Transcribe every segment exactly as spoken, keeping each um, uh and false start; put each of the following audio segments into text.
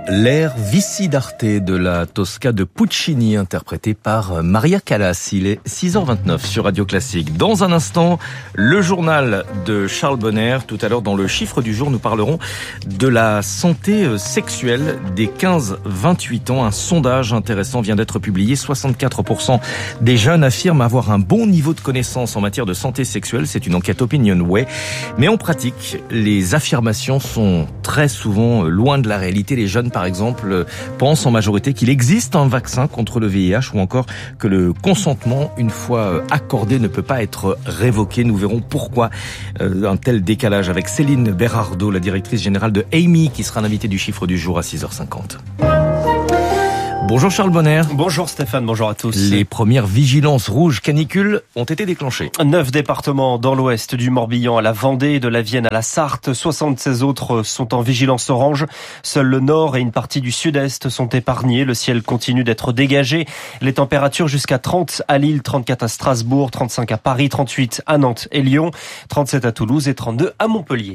L'air Vici d'Arte de la Tosca de Puccini, interprété par Maria Callas. Il est six heures vingt-neuf sur Radio Classique. Dans un instant, le journal de Charles Bonner. Tout à l'heure, dans le chiffre du jour, nous parlerons de la santé sexuelle des quinze à vingt-huit ans. Un sondage intéressant vient d'être publié. soixante-quatre pour cent des jeunes affirment avoir un bon niveau de connaissance en matière de santé sexuelle. C'est une enquête OpinionWay. Mais en pratique, les affirmations sont très souvent loin de la réalité. Les jeunes, par exemple, pensent en majorité qu'il existe un vaccin contre le V I H ou encore que le consentement, une fois accordé, ne peut pas être révoqué. Nous verrons pourquoi un tel décalage avec Céline Berardo, la directrice générale de Amy, qui sera l'invitée du chiffre du jour à six heures cinquante. Bonjour Charles Bonner. Bonjour Stéphane, bonjour à tous. Les premières vigilances rouges canicules ont été déclenchées. Neuf départements dans l'ouest, du Morbihan à la Vendée, de la Vienne à la Sarthe. soixante-seize autres sont en vigilance orange. Seul le nord et une partie du sud-est sont épargnés. Le ciel continue d'être dégagé. Les températures jusqu'à trente à Lille, trente-quatre à Strasbourg, trente-cinq à Paris, trente-huit à Nantes et Lyon, trente-sept à Toulouse et trente-deux à Montpellier.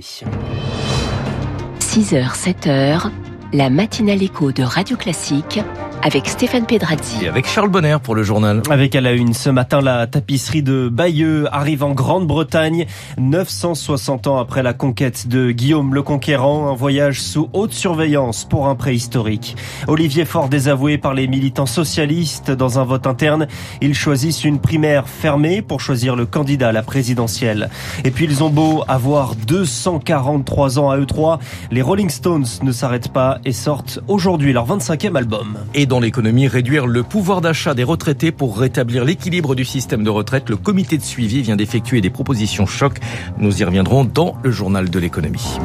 six heures, sept heures, la matinale écho de Radio Classique avec Stéphane Pedrazzi. Et avec Charles Bonner pour le journal. Avec à la une ce matin, la tapisserie de Bayeux arrive en Grande-Bretagne. neuf cent soixante ans après la conquête de Guillaume le Conquérant, un voyage sous haute surveillance pour un préhistorique. Olivier Faure désavoué par les militants socialistes dans un vote interne. Ils choisissent une primaire fermée pour choisir le candidat à la présidentielle. Et puis ils ont beau avoir deux cent quarante-trois ans à eux trois, les Rolling Stones ne s'arrêtent pas et sortent aujourd'hui leur vingt-cinquième album. Et dans l'économie, réduire le pouvoir d'achat des retraités pour rétablir l'équilibre du système de retraite. Le comité de suivi vient d'effectuer des propositions choc. Nous y reviendrons dans le journal de l'économie.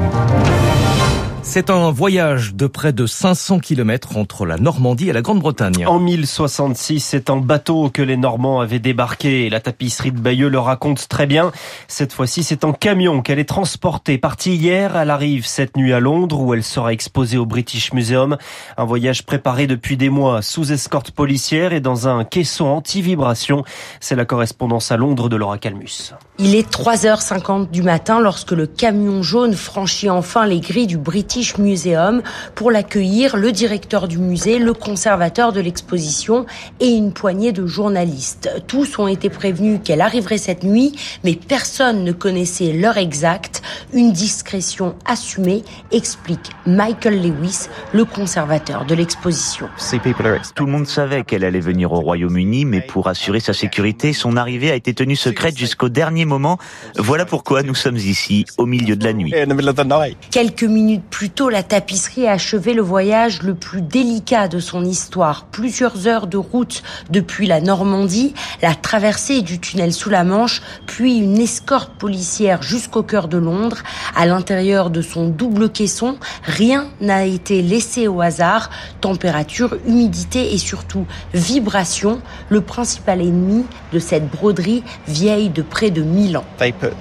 C'est un voyage de près de cinq cents kilomètres entre la Normandie et la Grande-Bretagne. En mille soixante-six, c'est en bateau que les Normands avaient débarqué. La tapisserie de Bayeux le raconte très bien. Cette fois-ci, c'est en camion qu'elle est transportée. Partie hier, elle arrive cette nuit à Londres où elle sera exposée au British Museum. Un voyage préparé depuis des mois sous escorte policière et dans un caisson anti-vibration. C'est la correspondance à Londres de Laura Calmus. Il est trois heures cinquante du matin lorsque le camion jaune franchit enfin les grilles du British Museum. Pour l'accueillir, le directeur du musée, le conservateur de l'exposition et une poignée de journalistes. Tous ont été prévenus qu'elle arriverait cette nuit, mais personne ne connaissait l'heure exacte. Une discrétion assumée, explique Michael Lewis, le conservateur de l'exposition. Tout le monde savait qu'elle allait venir au Royaume-Uni, mais pour assurer sa sécurité, son arrivée a été tenue secrète jusqu'au dernier moment. Voilà pourquoi nous sommes ici, au milieu de la nuit. Quelques minutes plus tôt, la tapisserie a achevé le voyage le plus délicat de son histoire. Plusieurs heures de route depuis la Normandie, la traversée du tunnel sous la Manche, puis une escorte policière jusqu'au cœur de Londres. À l'intérieur de son double caisson, rien n'a été laissé au hasard. Température, humidité et surtout vibration, le principal ennemi de cette broderie vieille de près de mille ans.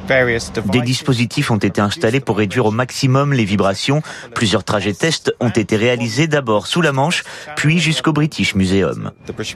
Des dispositifs ont été installés pour réduire au maximum les vibrations. Plusieurs trajets tests ont été réalisés d'abord sous la Manche, puis jusqu'au British Museum.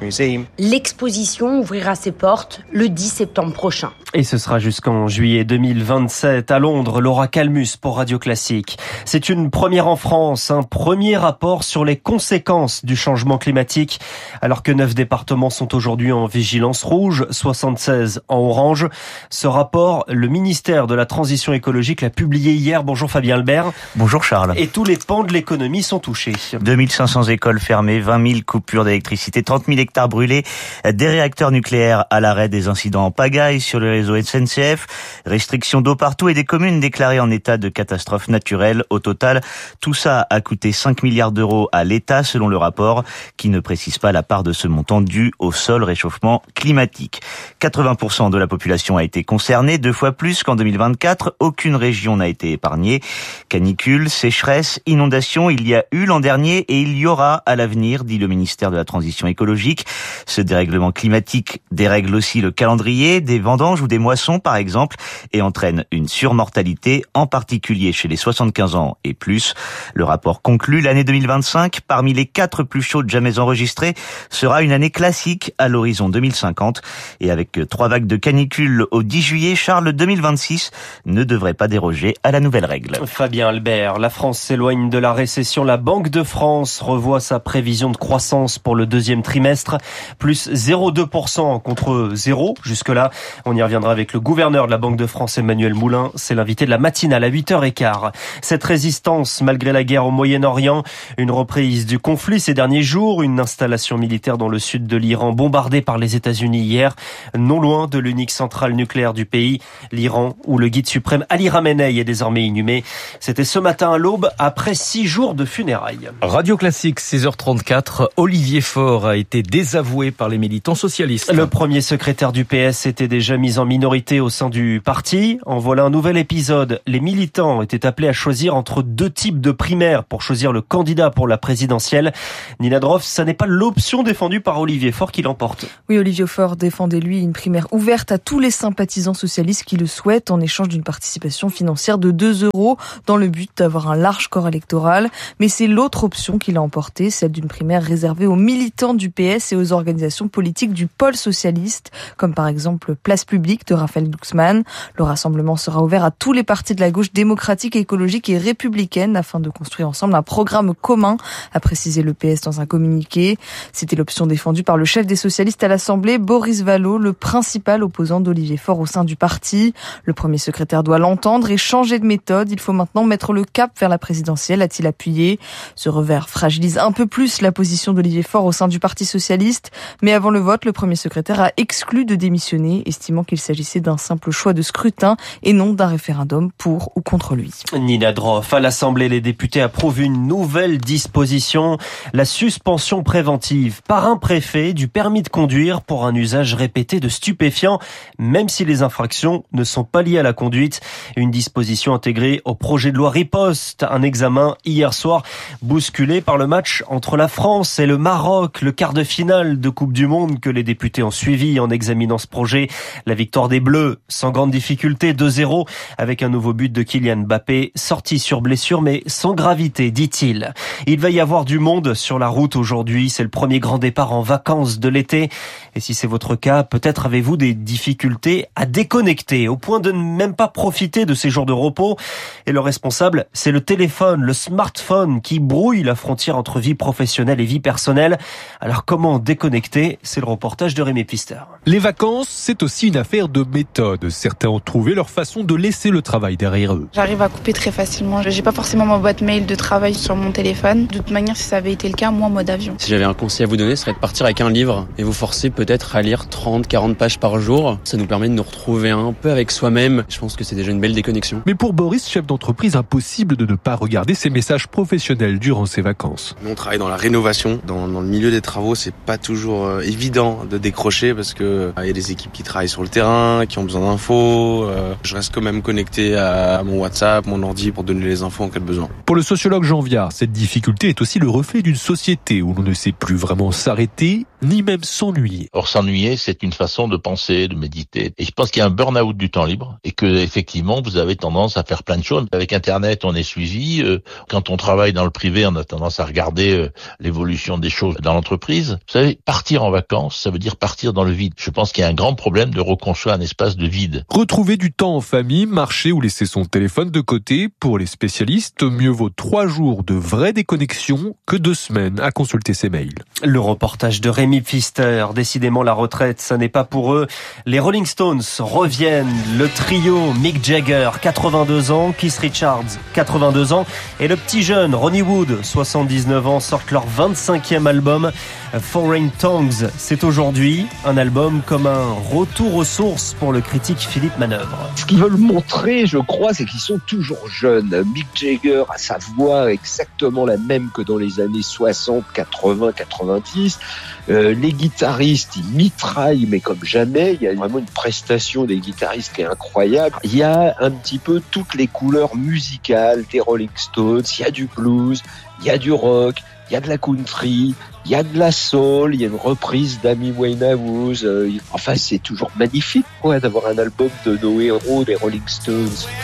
L'exposition ouvrira ses portes le dix septembre prochain. Et ce sera jusqu'en juillet deux mille vingt-sept à Londres. Laura Calmus pour Radio Classique. C'est une première en France, un premier rapport sur les conséquences du changement climatique. Alors que neuf départements sont aujourd'hui en vigilance rouge, soixante-seize en orange. Ce rapport, le ministère de la Transition écologique l'a publié hier. Bonjour Fabien Albert. Bonjour Charles. Et tous les pans de l'économie sont touchés. deux mille cinq cents écoles fermées, vingt mille coupures d'électricité, trente mille hectares brûlés, des réacteurs nucléaires à l'arrêt, des incidents en pagaille sur le réseau S N C F, restrictions d'eau partout et des communes déclarées en état de catastrophe naturelle. Au total, tout ça a coûté cinq milliards d'euros à l'État selon le rapport qui ne précise pas la part de ce montant dû au seul réchauffement climatique. quatre-vingts pour cent de la population a été concernée, deux fois plus qu'en deux mille vingt-quatre. Aucune région n'a été épargnée. Canicule, sécheresse, inondations, il y a eu l'an dernier et il y aura à l'avenir, dit le ministère de la Transition écologique. Ce dérèglement climatique dérègle aussi le calendrier des vendanges ou des moissons par exemple et entraîne une surmortalité, en particulier chez les soixante-quinze ans et plus. Le rapport conclut l'année deux mille vingt-cinq, parmi les quatre plus chaudes jamais enregistrées, sera une année classique à l'horizon deux mille cinquante. Et avec trois vagues de canicule au dix juillet, Charles, deux mille vingt-six ne devrait pas déroger à la nouvelle règle. Fabien Albert, la France France s'éloigne de la récession. La Banque de France revoit sa prévision de croissance pour le deuxième trimestre. Plus zéro virgule deux pour cent contre zéro jusque-là. On y reviendra avec le gouverneur de la Banque de France, Emmanuel Moulin. C'est l'invité de la matinale à huit heures quinze. Cette résistance, malgré la guerre au Moyen-Orient, une reprise du conflit ces derniers jours, une installation militaire dans le sud de l'Iran bombardée par les États-Unis hier, non loin de l'unique centrale nucléaire du pays, l'Iran, où le guide suprême Ali Khamenei est désormais inhumé. C'était ce matin à l'aube, après six jours de funérailles. Radio Classique, six heures trente-quatre. Olivier Faure a été désavoué par les militants socialistes. Le premier secrétaire du P S était déjà mis en minorité au sein du parti. En voilà un nouvel épisode. Les militants étaient appelés à choisir entre deux types de primaires pour choisir le candidat pour la présidentielle. Nina Droff, ça n'est pas l'option défendue par Olivier Faure qui l'emporte. Oui, Olivier Faure défendait, lui, une primaire ouverte à tous les sympathisants socialistes qui le souhaitent en échange d'une participation financière de deux euros dans le but d'avoir un large corps électoral. Mais c'est l'autre option qui l'a emporté, celle d'une primaire réservée aux militants du P S et aux organisations politiques du pôle socialiste, comme par exemple Place Publique de Raphaël Glucksmann. Le rassemblement sera ouvert à tous les partis de la gauche démocratique, écologique et républicaine afin de construire ensemble un programme commun, a précisé le P S dans un communiqué. C'était l'option défendue par le chef des socialistes à l'Assemblée, Boris Vallaud, le principal opposant d'Olivier Faure au sein du parti. Le premier secrétaire doit l'entendre et changer de méthode. Il faut maintenant mettre le cap vers la présidentielle, a-t-il appuyé. Ce revers fragilise un peu plus la position d'Olivier Faure au sein du Parti socialiste. Mais avant le vote, le premier secrétaire a exclu de démissionner, estimant qu'il s'agissait d'un simple choix de scrutin et non d'un référendum pour ou contre lui. Nina Droff, à l'Assemblée, les députés approuvent une nouvelle disposition, la suspension préventive par un préfet du permis de conduire pour un usage répété de stupéfiants, même si les infractions ne sont pas liées à la conduite. Une disposition intégrée au projet de loi Riposte, un examen hier soir bousculé par le match entre la France et le Maroc, le quart de finale de Coupe du Monde que les députés ont suivi en examinant ce projet. La victoire des Bleus, sans grande difficulté, deux zéro, avec un nouveau but de Kylian Mbappé, sorti sur blessure mais sans gravité, dit-il. Il va y avoir du monde sur la route aujourd'hui, c'est le premier grand départ en vacances de l'été. Et si c'est votre cas, peut-être avez-vous des difficultés à déconnecter, au point de ne même pas profiter de ces jours de repos. Et le responsable, c'est le téléphone, le smartphone qui brouille la frontière entre vie professionnelle et vie personnelle. Alors comment déconnecter? C'est le reportage de Rémi Pfister. Les vacances, c'est aussi une affaire de méthode. Certains ont trouvé leur façon de laisser le travail derrière eux. J'arrive à couper très facilement. J'ai pas forcément ma boîte mail de travail sur mon téléphone. De toute manière, si ça avait été le cas, moi en mode avion. Si j'avais un conseil à vous donner, ce serait de partir avec un livre et vous forcer peut-être à lire trente, quarante pages par jour. Ça nous permet de nous retrouver un peu avec soi-même. Je pense que c'est déjà une belle déconnexion. Mais pour Boris, chef d'entreprise, impossible de ne pas regarder ses messages professionnels durant ses vacances. Nous, on travaille dans la rénovation. Dans, dans le milieu des travaux, c'est pas toujours euh, évident de décrocher parce que euh, y a des équipes qui travaillent sur le terrain, qui ont besoin d'infos. Euh, je reste quand même connecté à, à mon WhatsApp, mon ordi pour donner les infos en cas de besoin. Pour le sociologue Jean Viard, cette difficulté est aussi le reflet d'une société où l'on ne sait plus vraiment s'arrêter, ni même s'ennuyer. Or, s'ennuyer, c'est une façon de penser, de méditer. Et je pense qu'il y a un burn-out du temps libre et que, effectivement, vous avez tendance à faire plein de choses. Avec Internet, on est suivi. Euh, quand on travaille dans le privé, on a tendance à regarder euh, l'évolution des choses dans l'entreprise. Vous savez, partir en vacances, ça veut dire partir dans le vide. Je pense qu'il y a un grand problème de reconstruire un espace de vide. Retrouver du temps en famille, marcher ou laisser son téléphone de côté, pour les spécialistes, mieux vaut trois jours de vraie déconnexion que deux semaines à consulter ses mails. Le reportage de Rémi Pfister. Décidément, la retraite, ça n'est pas pour eux. Les Rolling Stones reviennent. Le trio Mick Jagger, quatre-vingt-deux ans, Keith Richards, quatre-vingt-deux ans, et le petit jeune Ronnie Wood, soixante-dix-neuf ans, sortent leur vingt-cinquième album. Foreign Tongues, c'est aujourd'hui un album comme un retour aux sources pour le critique Philippe Manœuvre. Ce qu'ils veulent montrer, je crois, c'est qu'ils sont toujours jeunes. Mick Jagger a sa voix exactement la même que dans les années soixante, quatre-vingts, quatre-vingt-dix. Euh, les guitaristes, ils mitraillent, mais comme jamais. Il y a vraiment une prestation des guitaristes qui est incroyable. Il y a un petit peu toutes les couleurs musicales des Rolling Stones. Il y a du blues, il y a du rock, il y a de la country, il y a de la soul, il y a une reprise d'Amy Winehouse. Euh, enfin, c'est toujours magnifique, quoi, d'avoir un album de nos héros, des Rolling Stones.